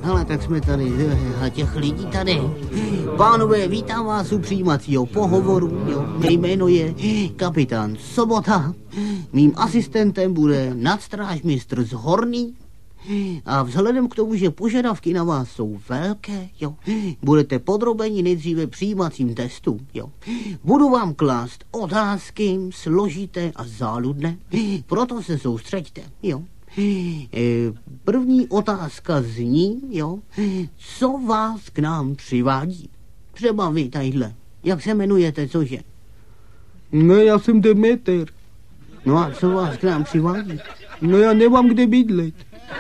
Hele, tak jsme tady, těch lidí tady. Pánové, vítám vás u přijímacího pohovoru, jo. Mé jméno je kapitán Sobota. Mým asistentem bude nadstrážmistr z Horný. A vzhledem k tomu, že požadavky na vás jsou velké, jo, budete podrobeni nejdříve přijímacím testům, jo. Budu vám klást otázky složité a záludné, proto se soustřeďte, jo. První otázka zní, jo, co vás k nám přivádí? Třeba vy tadyhle. Jak se jmenujete, cože? No, já jsem Demeter. No a co vás k nám přivádí? No, já nemám kde bydlet.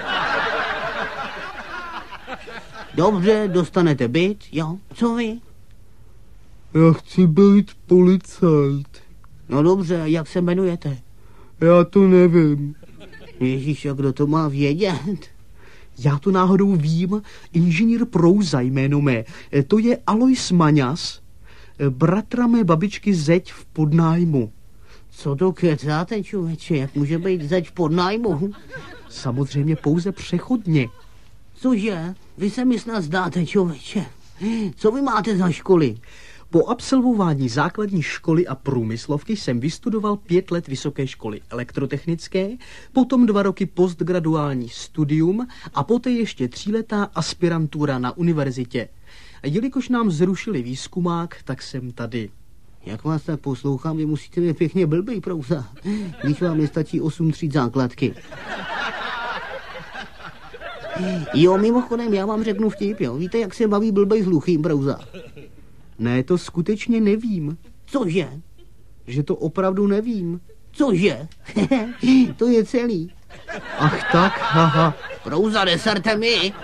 Dobře, dostanete byt, jo. Co vy? Já chci být policajt. No dobře, jak se jmenujete? Já to nevím. Ježíš, a kdo to má vědět? Já to náhodou vím, inženýr Prouza jméno mé. To je Alois Maňas, bratra mé babičky Zeď v podnájmu. Co to kecáte, člověče? Jak může být Zeď v podnájmu? Samozřejmě pouze přechodně. Cože? Vy se mi snad zdáte, člověče. Co vy máte za školy? Po absolvování základní školy a průmyslovky jsem vystudoval 5 let vysoké školy elektrotechnické, potom 2 roky postgraduální studium a poté ještě 3letá aspirantura na univerzitě. Jelikož nám zrušili výzkumák, tak jsem tady. Jak vás tak poslouchám, vy musíte být pěkně blbý, Prouza, když vám nestačí 8 tříd základky. Jo, mimochodem, já vám řeknu vtip, jo. Víte, jak se baví blbej s hluchým, Prouza? Ne, to skutečně nevím. Cože? Že to opravdu nevím. Cože? To je celý. Ach tak, haha. Prouza, neserte mi.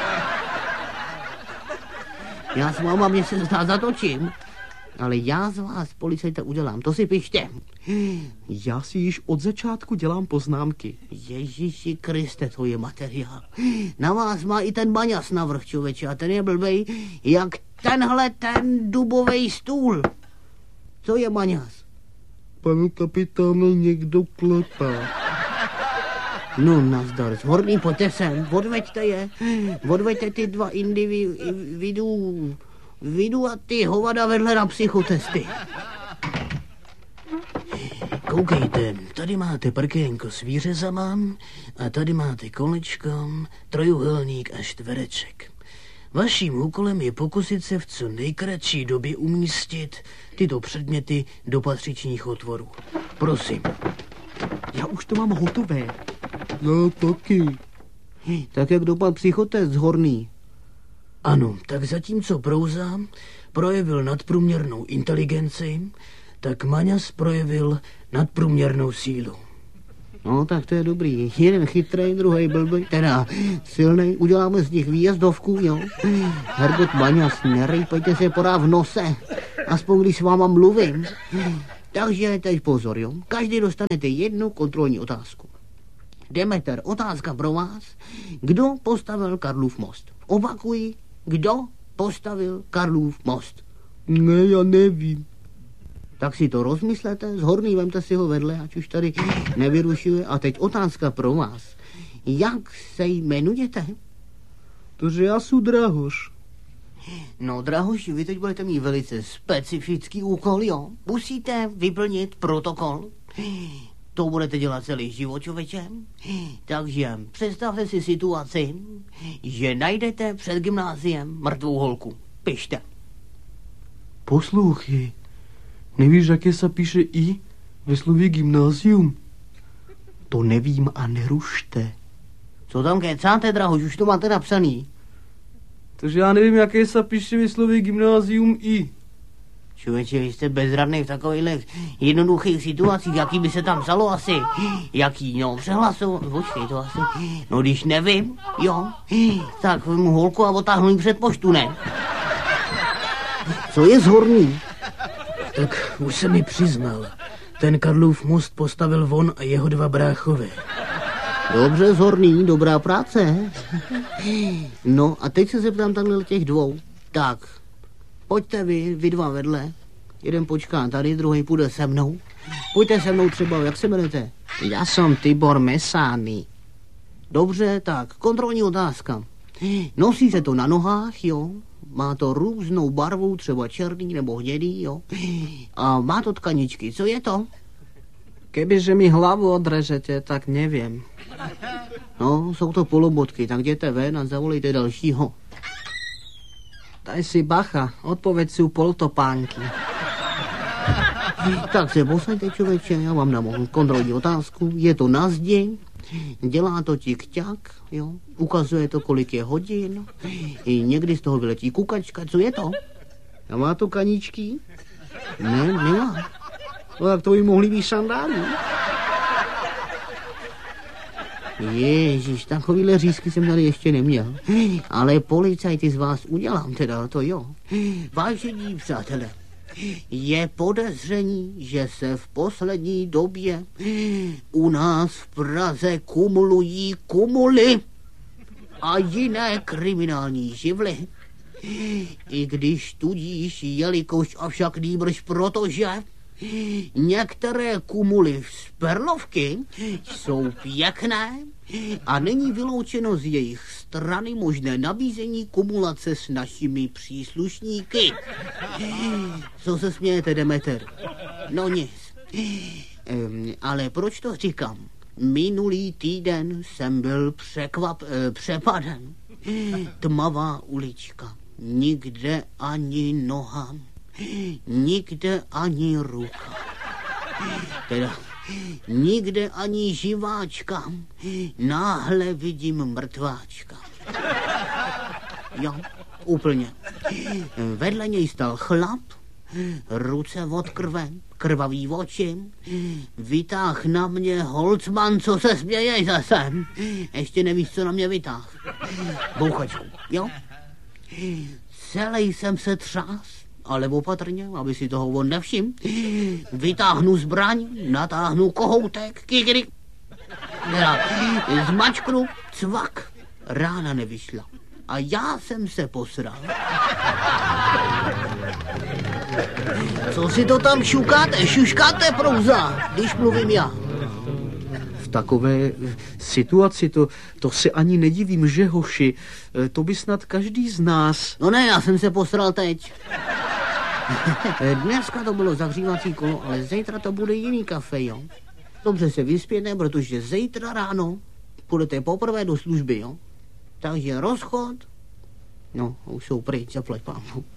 Já s váma, mě se zdá, zatočím. Ale já z vás, policajta, udělám, to si pište. Já si již od začátku dělám poznámky. Ježíši Kriste, to je materiál. Na vás má i ten Maňas navrch, člověče, a ten je blbej, jak tenhle ten dubovej stůl. Co je Maňas? Pane kapitáne, někdo klepá. No, nazdar, Horný, pojďte sem, odveďte je. Odveďte ty 2 individů a ty hovada vedle na psychotesty. Koukejte, tady máte prkénko s výřezama a tady máte kolečko, trojuhelník a čtvereček. Vaším úkolem je pokusit se v co nejkratší době umístit tyto předměty do patřičných otvorů. Prosím. Já už to mám hotové. Já taky. Tak jak dopadl psychotest Horný? Ano, tak zatímco Prouza projevil nadprůměrnou inteligenci, tak Maňas projevil nadprůměrnou sílu. No, tak to je dobrý. Jeden chytrej, druhý blbý, teda silnej. Uděláme z nich výjezdovku, jo? Hergot Maňas, nerejpejte se porá v nose, aspoň když s váma mluvím. Takže teď pozor, jo? Každý dostanete 1 kontrolní otázku. Demeter, otázka pro vás. Kdo postavil Karlův most? Opakuji, kdo postavil Karlův most? Ne, já nevím. Tak si to rozmyslete, z Horný vemte si ho vedle, ať už tady nevyrušuje. A teď otázka pro vás. Jak se jmenujete? Tože já jsem Drahoš. No, Drahoši, vy teď budete mít velice specifický úkol, jo? Musíte vyplnit protokol. To budete dělat celý život, člověče. Takže představte si situaci, že najdete před gymnáziem mrtvou holku. Pište. Poslouchej, nevíš, jaké se píše I ve slově gymnázium? To nevím a nerušte. Co tam kecáte, Drahoš, už to máte napsaný. Takže já nevím, jaké se píše ve slově gymnázium I. Člověče, vy jste bezradný v takovýchhle jednoduchých situacích, jaký by se tam psalo asi. Jaký, no, přehlasovat, počkej to asi. No, když nevím, jo, tak mu holku a otáhnu jí před poštu, ne? Co je z Horný? Tak už se mi přiznal. Ten Karlův most postavil on a jeho 2 bráchové. Dobře, z Horný, dobrá práce. No a teď se zeptám takhle těch 2. Tak, pojďte vy 2 vedle. Jeden počká tady, druhý půjde se mnou. Pojďte se mnou třeba, jak se jmenujete? Já jsem Tibor Mesány. Dobře, tak, kontrolní otázka. Nosí se to na nohách, jo. Má to různou barvu, třeba černý nebo hnědý, jo. A má to tkaničky. Co je to? Kebyže mi hlavu odrežete, tak nevím. No, jsou to polobotky, tak jděte ven a zavolejte dalšího. Daj si bacha, odpověď si u poltopánky. Tak se posaďte, člověče, já vám dám kontrolní otázku. Je to na zdi, dělá to tik-ťak, jo. Ukazuje to, kolik je hodin. I někdy z toho vyletí kukačka. Co je to? A má to kaničky? Ne, nemá. No tak to by mohly být sandály. Ježíš, takovýhle řízky jsem tady ještě neměl. Ale policajty z vás udělám teda, to jo. Vážení přátelé, je podezření, že se v poslední době u nás v Praze kumulují kumuly a jiné kriminální živly. I když tudíž, jelikož avšak nýbrž protože některé kumuly z perlovky jsou pěkné a není vyloučeno z jejich strany možné nabízení kumulace s našimi příslušníky. Co se smějete, Demeter? No nic. Ale proč to říkám? Minulý týden jsem byl přepaden. Tmavá ulička. Nikde ani noha. Nikde ani ruka. Teda nikde ani živáčka. Náhle vidím mrtváčka. Jo, úplně. Vedle něj stal chlap, ruce od krve, krvavý oči, vytáh na mě Holcman, co se směješ zase. Ještě nevíš, co na mě vytáh. Bouchačku, jo? Celý jsem se třás, ale opatrně, aby si toho on nevšim. Vytáhnu zbraň, natáhnu kohoutek, kikry. Zmačknu, cvak, rána nevyšla. A já jsem se posral. Co si to tam šuškáte, Prouza, když mluvím já? V takové situaci to se ani nedivím, že hoši, to by snad každý z nás. No ne, já jsem se posral teď. Dneska to bylo zahřívací kolo, ale zítra to bude jiný kafe, jo. Dobře se vyspěte, protože zítra ráno půjdete poprvé do služby, jo. Takže rozchod, no, už jsou pryč, zaplať pánu.